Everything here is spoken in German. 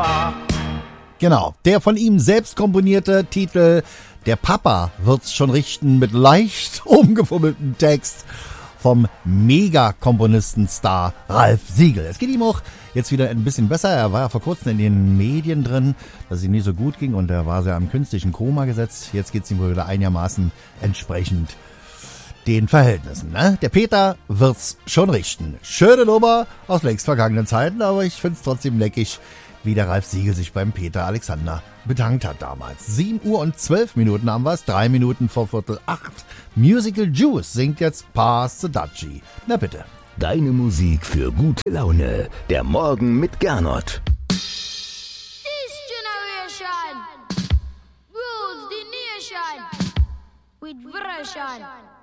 Papa. Genau, der von ihm selbst komponierte Titel Der Papa wird's schon richten mit leicht umgefummeltem Text vom Mega-Komponistenstar Ralf Siegel. Es geht ihm auch jetzt wieder ein bisschen besser. Er war ja vor kurzem in den Medien drin, dass es ihm nicht so gut ging und er war sehr am künstlichen Koma gesetzt. Jetzt geht's ihm wohl wieder einigermaßen entsprechend den Verhältnissen. Ne? Der Peter wird's schon richten. Schöne Nummer aus längst vergangenen Zeiten, aber ich find's trotzdem leckig, wie der Ralf Siegel sich beim Peter Alexander bedankt hat damals. 7 Uhr und 12 Minuten haben wir's, 3 Minuten vor 7:15. Musical Juice singt jetzt Pass the Dutchie. Na bitte. Deine Musik für gute Laune. Der Morgen mit Gernot. This generation rules the nation with version.